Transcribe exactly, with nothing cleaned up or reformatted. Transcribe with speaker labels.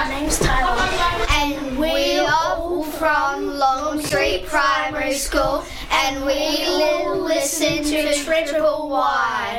Speaker 1: My name's Tyler.
Speaker 2: And we are all from Long Street Primary School, and we will listen to Triple Y.